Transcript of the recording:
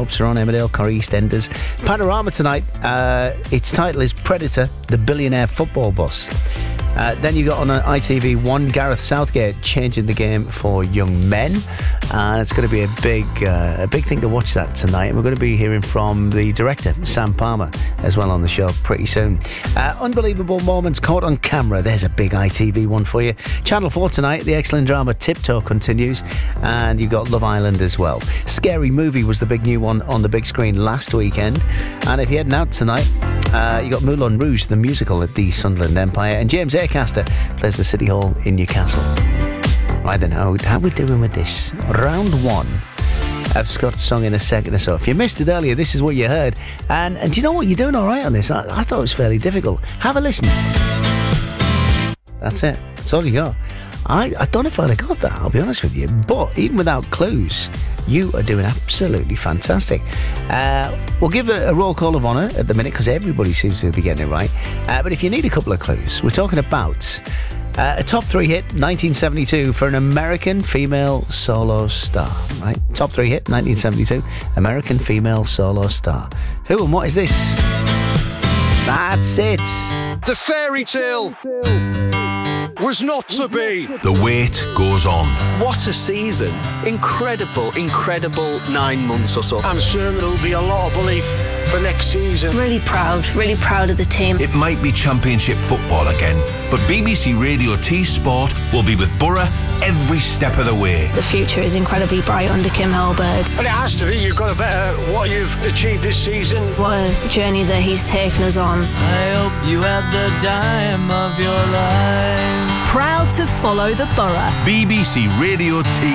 soaps are on, Emmerdale, Corrie, EastEnders. Panorama tonight, its title is Predator, the Billionaire Football Bust. Then you got on ITV1 Gareth Southgate changing the game for young men, and it's going to be a big thing to watch that tonight. And we're going to be hearing from the director Sam Palmer as well on the show pretty soon. Unbelievable moments caught on camera. There's a big ITV one for you. Channel 4 tonight, the excellent drama Tiptoe continues, and you've got Love Island as well. Scary Movie was the big new one on the big screen last weekend, and if you're heading out tonight, you got Moulin Rouge, the musical at the Sunderland Empire, and James Acaster plays the City Hall in Newcastle. Right then, how are we doing with this? Round 1 of Scott's song in a second or so. If you missed it earlier, this is what you heard. And do you know what? You're doing all right on this. I thought it was fairly difficult. Have a listen. That's it. That's all you got. I don't know if I'd have got that, I'll be honest with you. But even without clues, you are doing absolutely fantastic. We'll give a roll call of honour at the minute because everybody seems to be getting it right. But if you need a couple of clues, we're talking about a top 3 hit, 1972, for an American female solo star. Right? Top 3 hit, 1972, American female solo star. Who and what is this? That's it. The fairy tale was not to be. The wait goes on. What a season. Incredible 9 months or so. I'm sure there'll be a lot of belief for next season. Really proud of the team. It might be Championship football again, but BBC Radio T Sport will be with Borough every step of the way. The future is incredibly bright under Kim Hellberg. But it has to be. You've got to better what you've achieved this season. What a journey that he's taken us on. I hope you had the time of your life. Proud to follow the Borough. BBC Radio T